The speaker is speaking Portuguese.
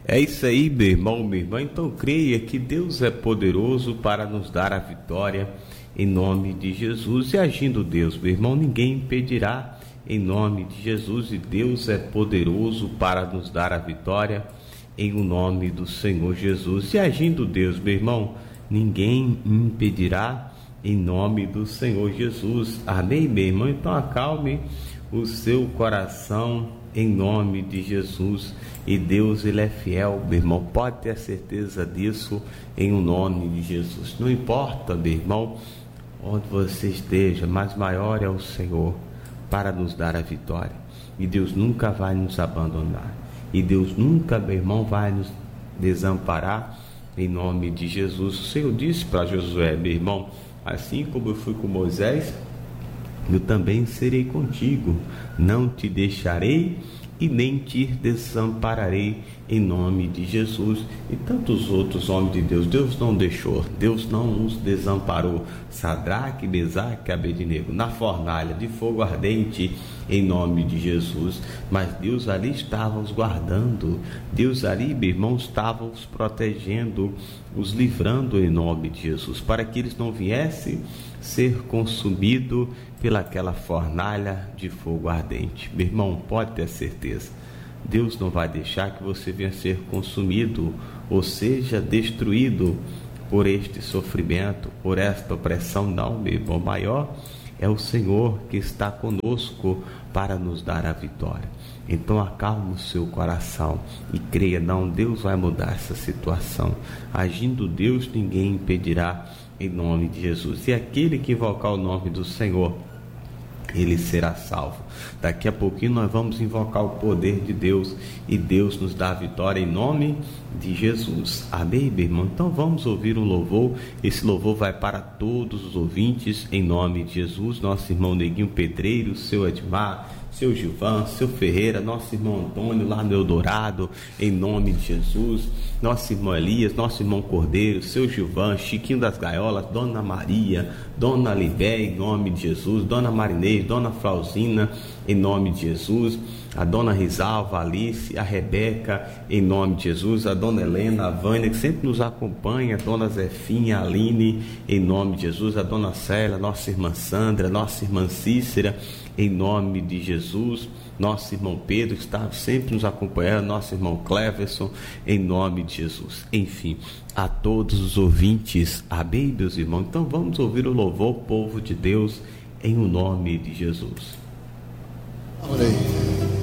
É isso aí, meu irmão, minha irmã. Então creia que Deus é poderoso para nos dar a vitória em nome de Jesus. E agindo Deus, meu irmão, ninguém impedirá em nome de Jesus. E Deus é poderoso para nos dar a vitória em o nome do Senhor Jesus. E agindo Deus, meu irmão, ninguém impedirá em nome do Senhor Jesus. Amém, meu irmão? Então acalme o seu coração em nome de Jesus. E Deus, Ele é fiel, meu irmão, pode ter certeza disso em o nome de Jesus. Não importa, meu irmão, onde você esteja, mas maior é o Senhor para nos dar a vitória. E Deus nunca vai nos abandonar. E Deus nunca, meu irmão, vai nos desamparar em nome de Jesus. O Senhor disse para Josué, meu irmão, assim como eu fui com Moisés, eu também serei contigo, não te deixarei e nem te desampararei em nome de Jesus. E tantos outros homens de Deus, Deus não deixou, Deus não os desamparou. Sadraque, Mesaque, Abednego, na fornalha de fogo ardente em nome de Jesus. Mas Deus ali estava os guardando, Deus ali, meu irmão, estava os protegendo, os livrando em nome de Jesus, para que eles não viessem ser consumido pelaquela fornalha de fogo ardente. Meu irmão, pode ter certeza, Deus não vai deixar que você venha ser consumido, ou seja, destruído por este sofrimento, por esta opressão. Não, meu irmão, maior é o Senhor que está conosco para nos dar a vitória. Então acalme o seu coração e creia, não, Deus vai mudar essa situação. Agindo Deus, ninguém impedirá em nome de Jesus. E aquele que invocar o nome do Senhor, ele será salvo. Daqui a pouquinho nós vamos invocar o poder de Deus e Deus nos dá a vitória em nome de Jesus. Amém, meu irmão? Então vamos ouvir um louvor. Esse louvor vai para todos os ouvintes em nome de Jesus. Nosso irmão Neguinho Pedreiro, seu Edmar, seu Gilvan, seu Ferreira, nosso irmão Antônio lá no Eldorado, em nome de Jesus, nosso irmão Elias, nosso irmão Cordeiro, seu Gilvan, Chiquinho das Gaiolas, Dona Maria, Dona Libé, em nome de Jesus, Dona Marinês, Dona Flauzina, em nome de Jesus, a Dona Risalva, a Alice, a Rebeca, em nome de Jesus, a Dona Helena, a Vânia, que sempre nos acompanha, a Dona Zefinha, a Aline, em nome de Jesus, a Dona Célia, nossa irmã Sandra, nossa irmã Cícera, em nome de Jesus, nosso irmão Pedro, que está sempre nos acompanhando, nosso irmão Cleverson, em nome de Jesus. Enfim, a todos os ouvintes, amém, meus irmãos? Então vamos ouvir o louvor, povo de Deus, em o nome de Jesus. Amém.